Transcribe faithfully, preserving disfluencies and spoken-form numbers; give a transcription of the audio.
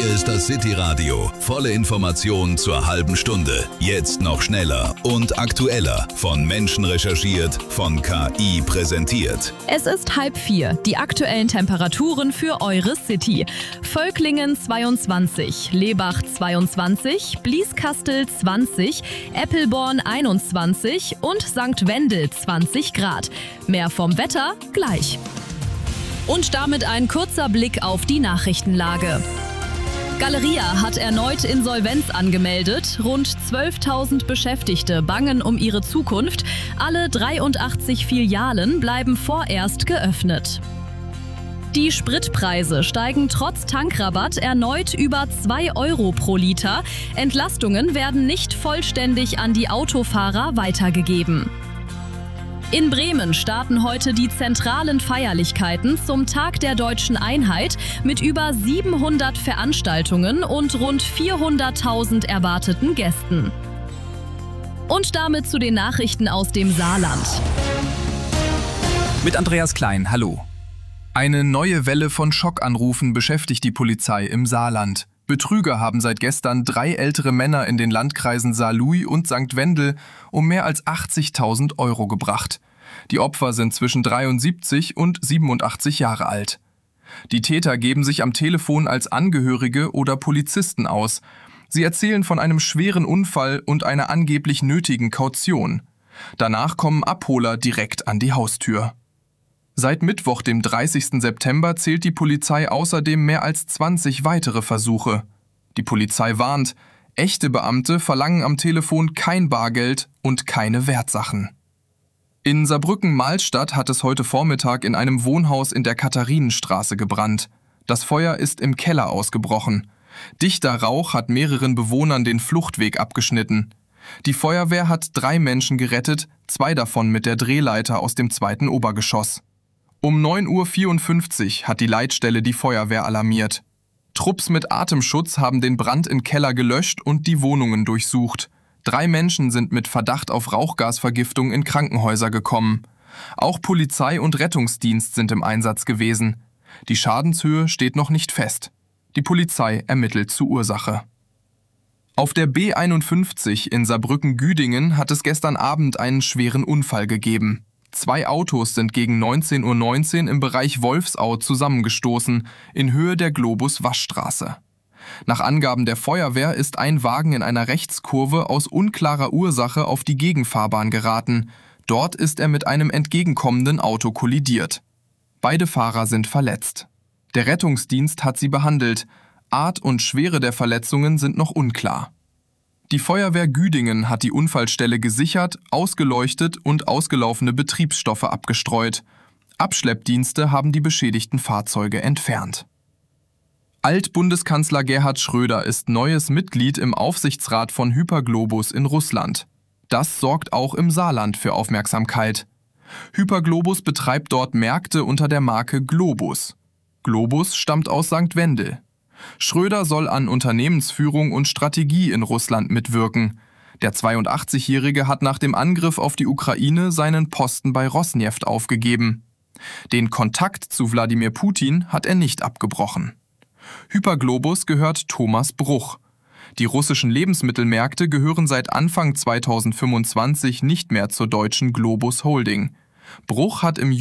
Hier ist das City Radio. Volle Informationen zur halben Stunde. Jetzt noch schneller und aktueller. Von Menschen recherchiert, von K I präsentiert. Es ist halb vier. Die aktuellen Temperaturen für eure City. Völklingen zweiundzwanzig, Lebach zweiundzwanzig, Blieskastel zwanzig, Eppelborn einundzwanzig und Sankt Wendel zwanzig Grad. Mehr vom Wetter gleich. Und damit ein kurzer Blick auf die Nachrichtenlage. Galeria hat erneut Insolvenz angemeldet. Rund zwölftausend Beschäftigte bangen um ihre Zukunft. Alle dreiundachtzig Filialen bleiben vorerst geöffnet. Die Spritpreise steigen trotz Tankrabatt erneut über zwei Euro pro Liter. Entlastungen werden nicht vollständig an die Autofahrer weitergegeben. In Bremen starten heute die zentralen Feierlichkeiten zum Tag der Deutschen Einheit mit über siebenhundert Veranstaltungen und rund vierhunderttausend erwarteten Gästen. Und damit zu den Nachrichten aus dem Saarland. Mit Andreas Klein, hallo. Eine neue Welle von Schockanrufen beschäftigt die Polizei im Saarland. Betrüger haben seit gestern drei ältere Männer in den Landkreisen Saarlouis und Sankt Wendel um mehr als achtzigtausend Euro gebracht. Die Opfer sind zwischen dreiundsiebzig und siebenundachtzig Jahre alt. Die Täter geben sich am Telefon als Angehörige oder Polizisten aus. Sie erzählen von einem schweren Unfall und einer angeblich nötigen Kaution. Danach kommen Abholer direkt an die Haustür. Seit Mittwoch, dem dreißigsten September, zählt die Polizei außerdem mehr als zwanzig weitere Versuche. Die Polizei warnt, echte Beamte verlangen am Telefon kein Bargeld und keine Wertsachen. In Saarbrücken-Mahlstadt hat es heute Vormittag in einem Wohnhaus in der Katharinenstraße gebrannt. Das Feuer ist im Keller ausgebrochen. Dichter Rauch hat mehreren Bewohnern den Fluchtweg abgeschnitten. Die Feuerwehr hat drei Menschen gerettet, zwei davon mit der Drehleiter aus dem zweiten Obergeschoss. Um neun Uhr vierundfünfzig hat die Leitstelle die Feuerwehr alarmiert. Trupps mit Atemschutz haben den Brand im Keller gelöscht und die Wohnungen durchsucht. Drei Menschen sind mit Verdacht auf Rauchgasvergiftung in Krankenhäuser gekommen. Auch Polizei und Rettungsdienst sind im Einsatz gewesen. Die Schadenshöhe steht noch nicht fest. Die Polizei ermittelt zur Ursache. Auf der B einundfünfzig in Saarbrücken-Güdingen hat es gestern Abend einen schweren Unfall gegeben. Zwei Autos sind gegen neunzehn Uhr neunzehn im Bereich Wolfsau zusammengestoßen, in Höhe der Globus-Waschstraße. Nach Angaben der Feuerwehr ist ein Wagen in einer Rechtskurve aus unklarer Ursache auf die Gegenfahrbahn geraten. Dort ist er mit einem entgegenkommenden Auto kollidiert. Beide Fahrer sind verletzt. Der Rettungsdienst hat sie behandelt. Art und Schwere der Verletzungen sind noch unklar. Die Feuerwehr Güdingen hat die Unfallstelle gesichert, ausgeleuchtet und ausgelaufene Betriebsstoffe abgestreut. Abschleppdienste haben die beschädigten Fahrzeuge entfernt. Altbundeskanzler Gerhard Schröder ist neues Mitglied im Aufsichtsrat von Hyperglobus in Russland. Das sorgt auch im Saarland für Aufmerksamkeit. Hyperglobus betreibt dort Märkte unter der Marke Globus. Globus stammt aus Sankt Wendel. Schröder soll an Unternehmensführung und Strategie in Russland mitwirken. Der zweiundachtzigjährige hat nach dem Angriff auf die Ukraine seinen Posten bei Rosneft aufgegeben. Den Kontakt zu Wladimir Putin hat er nicht abgebrochen. Hyperglobus gehört Thomas Bruch. Die russischen Lebensmittelmärkte gehören seit Anfang zweitausendfünfundzwanzig nicht mehr zur deutschen Globus Holding. Bruch hat im